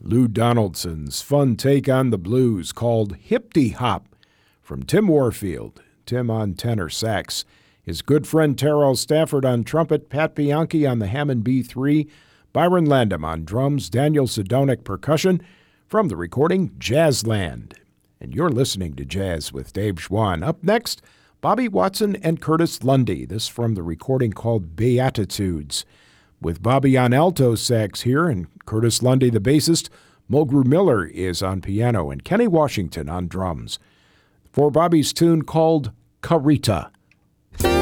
Lou Donaldson's fun take on the blues called Hip-Dee Hop from Tim Warfield. Tim on tenor sax. His good friend Terrell Stafford on trumpet, Pat Bianchi on the Hammond B3, Byron Landam on drums, Daniel Sedonic percussion from the recording Jazzland. And you're listening to Jazz with Dave Schwann. Up next, Bobby Watson and Curtis Lundy. This from the recording called Beatitudes. With Bobby on alto sax here and Curtis Lundy, the bassist, Mulgrew Miller is on piano, and Kenny Washington on drums. For Bobby's tune called Carita.